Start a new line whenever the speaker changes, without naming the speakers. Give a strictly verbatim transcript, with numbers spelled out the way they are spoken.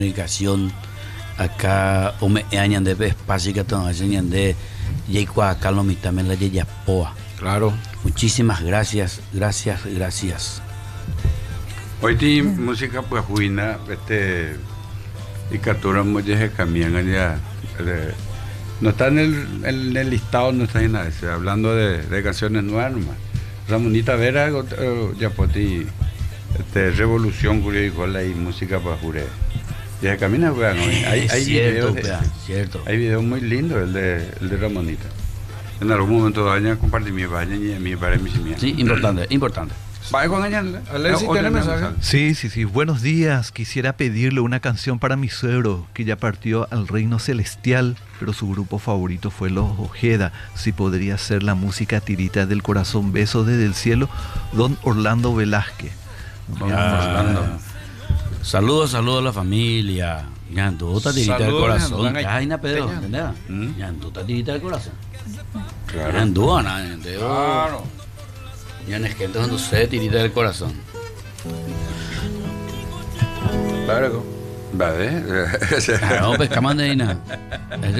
comunicación acá o me añan de espacio que todo enseñan de Yeikua acá lo mitame la Yeyapoa.
Claro.
Muchísimas gracias, gracias, gracias.
Hoy ti música pues juina este y captura muchas cambian allá. No está en el, en el listado, no está en nada. Hablando de, de canciones nuevas nomás. Ramonita Vera, ya por ti, este, revolución curiosa y música para jure. Ya camina, bueno, hay, hay
cierto,
videos, de,
cierto.
hay videos muy lindos, el de, el de Ramonita. En algún momento de año compartí mi valle y mi para mi simia.
Sí, importante, importante.
Vaya con ella.
Alexis, ¿tiene mensaje?
Sí, sí, sí. Buenos días. Quisiera pedirle una canción para mi suegro, que ya partió al reino celestial, pero su grupo favorito fue Los Ojeda. Si podría ser la música tirita del corazón, besos desde el cielo, don Orlando Velázquez.
Don Orlando. Saludos, saludos a la familia. Ya, tú estás tirita del corazón. Ay, na Pedro, ¿entendés? Ya, tú estás tirita del corazón.
Claro.
Ya, tú, Ana, ¿entendés?
Claro.
Ya, es que entonces no sé, tirita del corazón.
Claro. Vale.
Claro, pues, camandina.